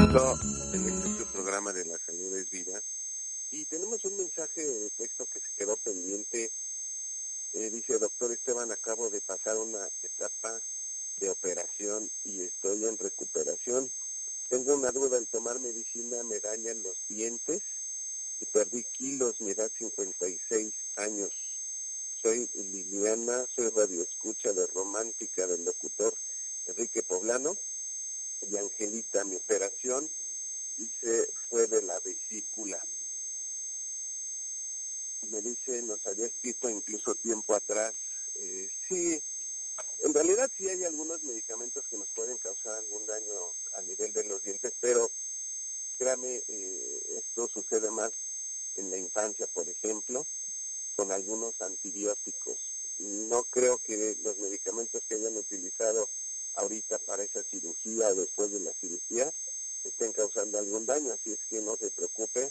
Continuando en este programa de La Salud es Vida, y tenemos un mensaje de texto que se quedó pendiente. Dice: doctor Esteban, acabo de pasar una etapa de operación y estoy en recuperación. Tengo una duda: al tomar medicina me dañan los dientes y perdí kilos, mi edad 56 años. Soy Liliana, soy radioescucha de Romántica del locutor Enrique Poblano. Y Angelita, mi operación, dice, fue de la vesícula. Me dice, nos había escrito incluso tiempo atrás. Sí, en realidad sí hay algunos medicamentos que nos pueden causar algún daño a nivel de los dientes, pero créame, esto sucede más en la infancia, por ejemplo, con algunos antibióticos. No creo que los medicamentos que hayan utilizado ahorita para esa cirugía o después de la cirugía estén causando algún daño, así es que no se preocupe,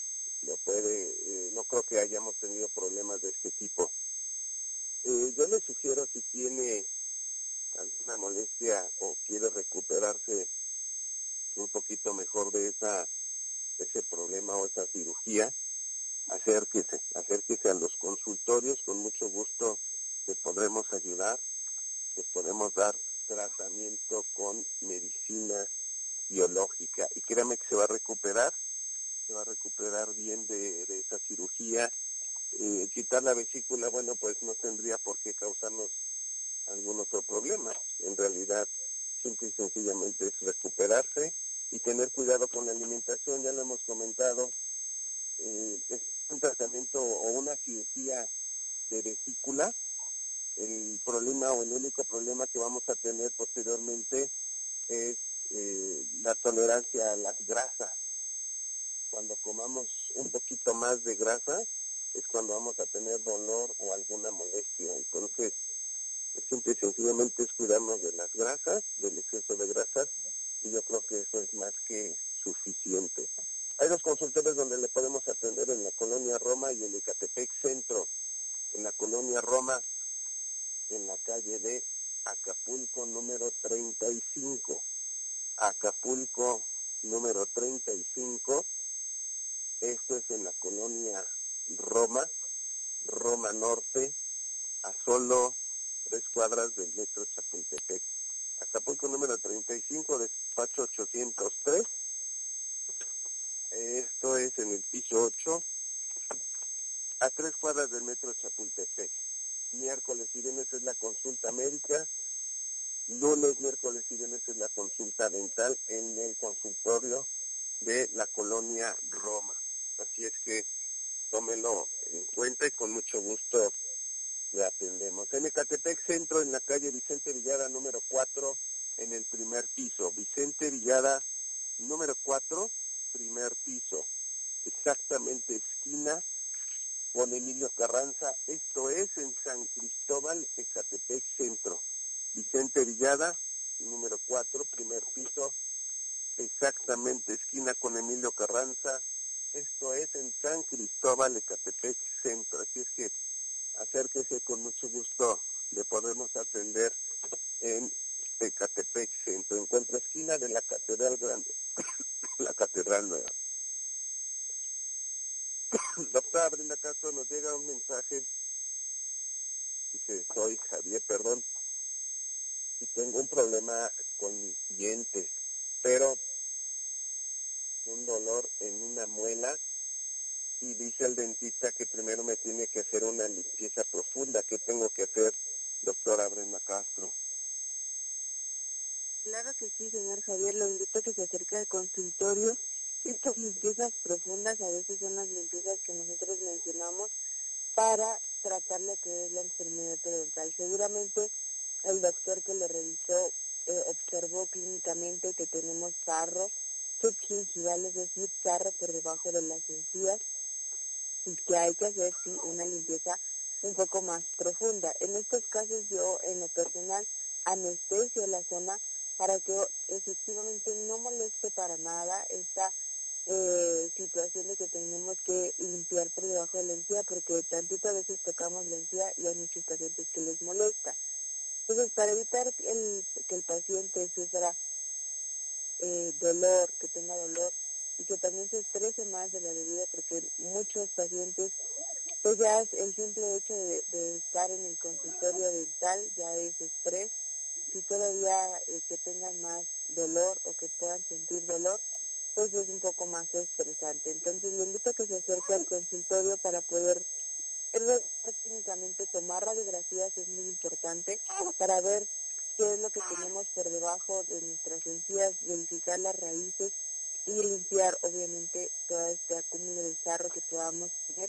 no creo que hayamos tenido problemas de este tipo. Yo le sugiero, si tiene alguna molestia o quiere recuperarse un poquito mejor de ese problema o esa cirugía, acérquese a los consultorios, con mucho gusto le podremos ayudar, le podemos dar tratamiento con medicina biológica, y créame que se va a recuperar bien de esa cirugía. Quitar la vesícula, bueno, pues no tendría por qué causarnos algún otro problema. En realidad, simple y sencillamente es recuperarse y tener cuidado con la alimentación. Ya lo hemos comentado, es un tratamiento o una cirugía de vesícula. El problema o el único problema que vamos a tener posteriormente es la tolerancia a las grasas. Cuando comamos un poquito más de grasa es cuando vamos a tener dolor o alguna molestia. Entonces, simple y sencillamente es cuidarnos de las grasas, del exceso de grasas, y yo creo que eso es más que suficiente. Hay dos consultorios donde le podemos atender, en la Colonia Roma y en Ecatepec Centro. En la Colonia Roma, en la calle de Acapulco número 35. Acapulco número 35. Esto es en la Colonia Roma, Roma Norte, a solo 3 cuadras del metro Chapultepec. Acapulco número 35, despacho 803. Esto es en el piso 8, a 3 cuadras del metro Chapultepec. Miércoles y viernes es la consulta médica, lunes, miércoles y viernes es la consulta dental en el consultorio de la Colonia Roma. Así es que tómelo en cuenta y con mucho gusto le atendemos. En Ecatepec Centro, en la calle Vicente Villada número 4, en el primer piso. Vicente Villada número 4, primer piso. Exactamente esquina con Emilio Carranza. Esto es en San Cristóbal, Ecatepec Centro. Vicente Villada, número 4, primer piso, exactamente esquina con Emilio Carranza. Esto es en San Cristóbal, Ecatepec Centro. Así es que acérquese, con mucho gusto le podemos atender en Ecatepec Centro. Encuentra esquina de la Catedral Grande, la Catedral Nueva. Doctora Brenda Castro, nos llega un mensaje. Dice: soy Javier, y tengo un problema con mis dientes, pero un dolor en una muela, y dice el dentista que primero me tiene que hacer una limpieza profunda. ¿Qué tengo que hacer, doctora Brenda Castro? Claro que sí, señor Javier, lo invito a que se acerque al consultorio. Estas limpiezas profundas a veces son las limpiezas que nosotros mencionamos para tratar lo que es la enfermedad periodontal. Seguramente el doctor que le revisó observó clínicamente que tenemos sarro subgingival, es decir, sarro por debajo de las encías, y que hay que hacer sí una limpieza un poco más profunda. En estos casos yo, en lo personal, anestesio la zona para que efectivamente no moleste para nada esta situación de que tenemos que limpiar por debajo de la encía, porque tantito a veces tocamos la encía y hay muchos pacientes que les molesta. Entonces, para evitar que el paciente sufra dolor, que tenga dolor y que también se estrese más de la debida, porque muchos pacientes, pues ya el simple hecho de estar en el consultorio dental ya es estrés. Si todavía que tengan más dolor o que puedan sentir dolor, pues es un poco más estresante. Entonces le invito a que se acerque al consultorio para poder técnicamente tomar radiografías, es muy importante para ver qué es lo que tenemos por debajo de nuestras encías, verificar las raíces y limpiar obviamente todo este acúmulo de sarro que podamos tener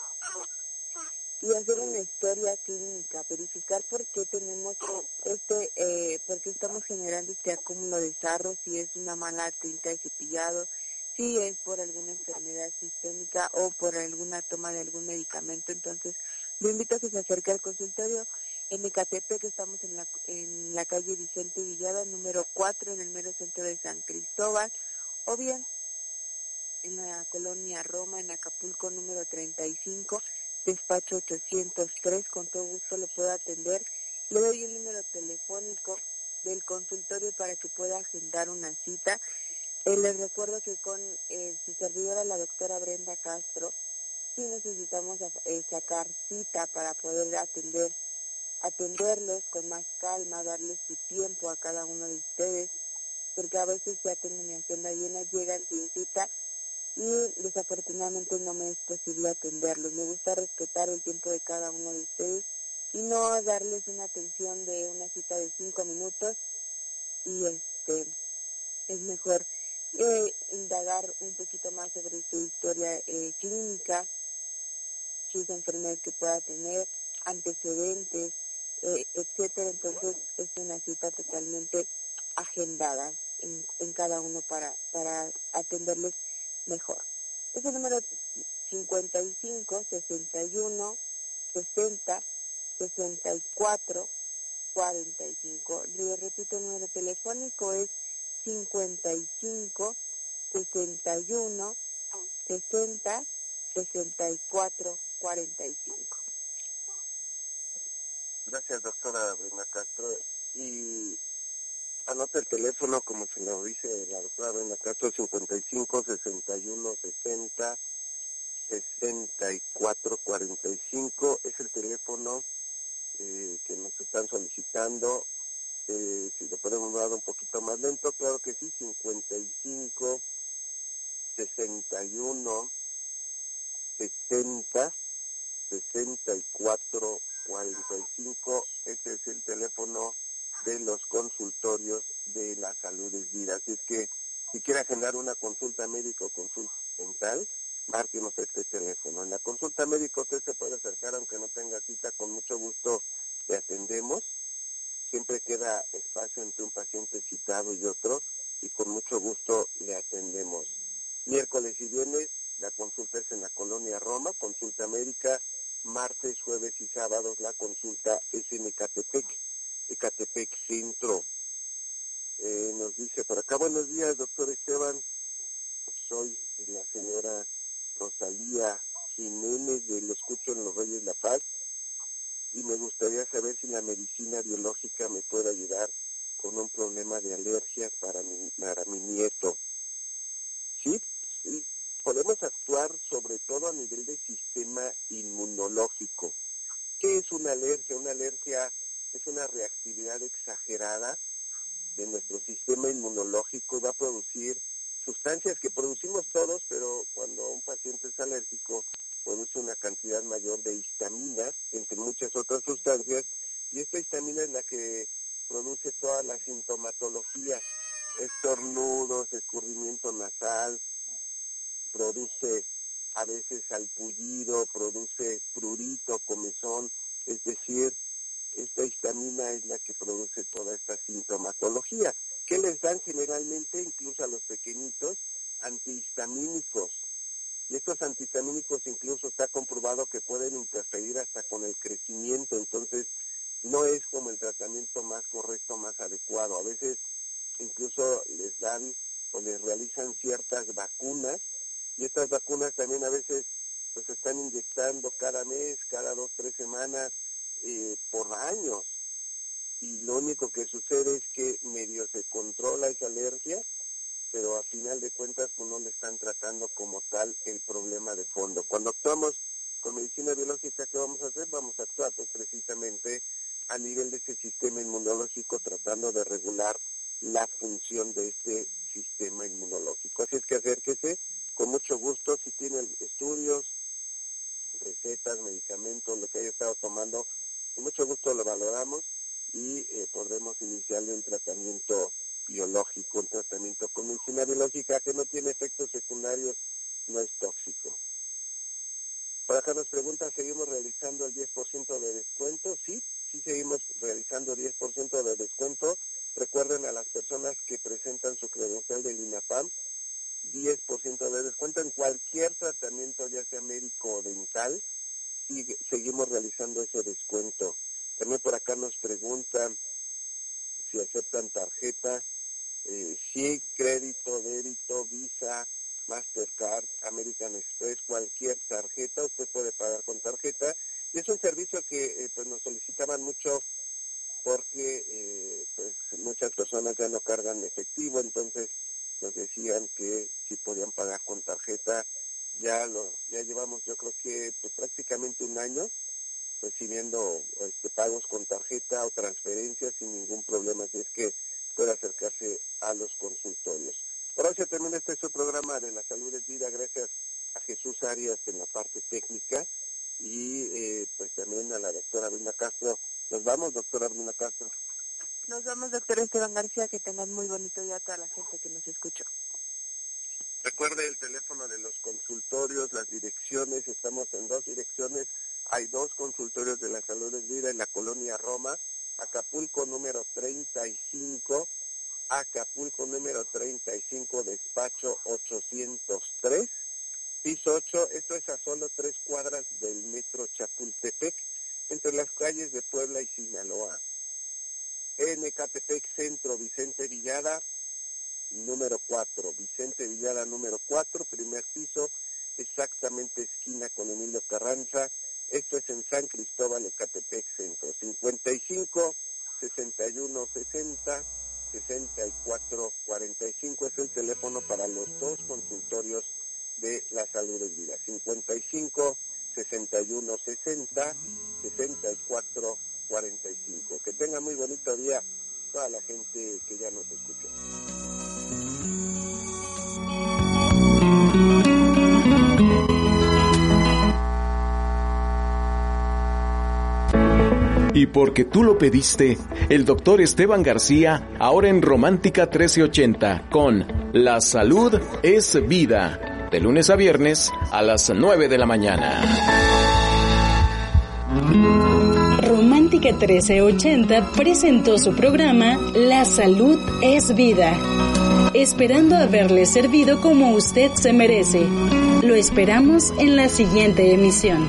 y hacer una historia clínica, verificar por qué tenemos por qué estamos generando este acúmulo de sarro, si es una mala técnica de cepillado, si es por alguna enfermedad sistémica o por alguna toma de algún medicamento. Entonces, lo invito a que se acerque al consultorio en Ecatepec, que estamos en la calle Vicente Villada, número 4, en el mero centro de San Cristóbal, o bien en la colonia Roma, en Acapulco, número 35, despacho 803, con todo gusto lo puedo atender. Le doy el número telefónico del consultorio para que pueda agendar una cita. Les recuerdo que con su servidora, la doctora Brenda Castro, sí necesitamos sacar cita para poder atenderlos con más calma, darles su tiempo a cada uno de ustedes, porque a veces ya tengo mi agenda llena, llegan sin cita y desafortunadamente no me es posible atenderlos. Me gusta respetar el tiempo de cada uno de ustedes y no darles una atención de una cita de 5 minutos y es mejor indagar un poquito más sobre su historia clínica, sus enfermedades que pueda tener, antecedentes, etcétera. Entonces es una cita totalmente agendada en cada uno para atenderles mejor. Es el número 55 61 60 64 45. Le repito, el número telefónico es 55 61 60 64 45. Gracias, doctora Brenda Castro. Y anota el teléfono, como se lo dice la doctora Brenda Castro, 55 61 60 64 45. Es el teléfono que nos están solicitando. Si lo podemos dar un poquito más lento, claro que sí, 55 61 70 64 45. Este es el teléfono de los consultorios de la Salud es Vida. Así es que si quiere agendar una consulta médica o consulta dental, márquenos este teléfono. En la consulta médica usted se puede acercar aunque no tenga cita, con mucho gusto le atendemos. Siempre queda espacio entre un paciente citado y otro y con mucho gusto le atendemos. Miércoles y viernes la consulta es en la colonia Roma, consulta médica. Martes, jueves y sábados la consulta es en Ecatepec Centro. Nos dice por acá, buenos días, doctor Esteban. Soy la señora Rosalía Jiménez, lo escucho en Los Reyes La Paz, y me gustaría saber si la medicina biológica me puede ayudar con un problema de alergias para mi nieto. Sí, podemos actuar sobre todo a nivel del sistema inmunológico. ¿Qué es una alergia? Una alergia es una reactividad exagerada de nuestro sistema inmunológico, va a producir sustancias que producimos todos, pero cuando un paciente es alérgico produce una cantidad mayor de histamina, entre muchas otras sustancias, y esta histamina es la que produce toda la sintomatología, estornudos, escurrimiento nasal, produce a veces salpullido, produce prurito, comezón, es decir, esta histamina es la que produce toda esta sintomatología. ¿Qué les dan generalmente, incluso a los pequeñitos? Antihistamínicos. Y estos antihistamínicos incluso está comprobado que pueden interferir hasta con el crecimiento, entonces no es como el tratamiento más correcto, más adecuado. A veces incluso les dan o les realizan ciertas vacunas, y estas vacunas también a veces pues están inyectando cada mes, cada 2, 3 semanas, por años. Y lo único que sucede es que medio se controla esa alergia, pero a final de cuentas pues no le están tratando como tal el problema de fondo. Cuando actuamos con medicina biológica, ¿qué vamos a hacer? Vamos a actuar pues, precisamente a nivel de ese sistema inmunológico, tratando de regular la función de este sistema inmunológico. Así es que acérquese con mucho gusto, si tiene estudios, recetas, medicamentos, lo que haya estado tomando, con mucho gusto lo valoramos y podremos iniciarle un tratamiento biológico, un tratamiento con medicina biológica que no tiene efectos secundarios, no es tóxico. Por acá nos pregunta, ¿seguimos realizando el 10% de descuento? Sí seguimos realizando 10% de descuento. Recuerden a las personas que presentan su credencial del INAPAM, 10% de descuento en cualquier tratamiento, ya sea médico o dental, y seguimos realizando ese descuento. También por acá nos preguntan si aceptan tarjeta, sí, crédito, débito, Visa, Mastercard, American Express, cualquier tarjeta, usted puede pagar con tarjeta. Y es un servicio que pues nos solicitaban mucho porque pues muchas personas ya no cargan efectivo, entonces nos decían que si podían pagar con tarjeta. Ya llevamos, yo creo que pues, prácticamente un año recibiendo pagos con tarjeta o transferencias sin ningún problema, así es que puede acercarse a los consultorios. Por hoy se termina su programa de La Salud es Vida, gracias a Jesús Arias en la parte técnica y pues también a la doctora Bruna Castro. Nos vamos, doctora Bruna Castro. Nos vamos, doctor Esteban García, que tengan muy bonito día a toda la gente que nos escuchó. Recuerde el teléfono de los consultorios, las direcciones, estamos en 2 direcciones, hay 2 consultorios de La Salud es Vida en la colonia Roma, Acapulco número 35, despacho 803, piso 8, esto es a solo 3 cuadras del metro Chapultepec, entre las calles de Puebla y Sinaloa. En Ecatepec Centro, Vicente Villada, número 4, Vicente Villada número 4, primer piso, exactamente esquina con Emilio Carranza. Esto es en San Cristóbal, Ecatepec Centro, 55 61 60 64 45 es el teléfono para los 2 consultorios de La Salud es Vida, 55 61 60 64 45. Que tenga muy bonito día toda la gente que ya nos escuchó. Y porque tú lo pediste, el doctor Esteban García, ahora en Romántica 1380, con La Salud es Vida, de lunes a viernes a las 9 de la mañana. Romántica 1380 presentó su programa La Salud es Vida, esperando haberle servido como usted se merece. Lo esperamos en la siguiente emisión.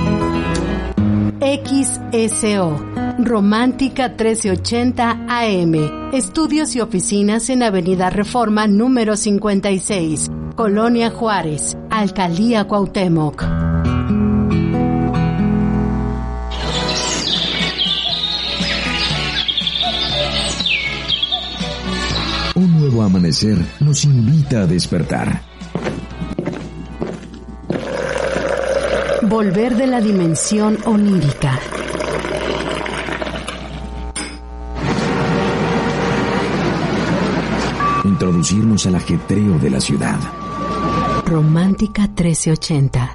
XSO, Romántica 1380 AM, estudios y oficinas en Avenida Reforma número 56, Colonia Juárez, Alcaldía Cuauhtémoc. Un nuevo amanecer nos invita a despertar. Volver de la dimensión onírica. Introducirnos al ajetreo de la ciudad. Romántica 1380.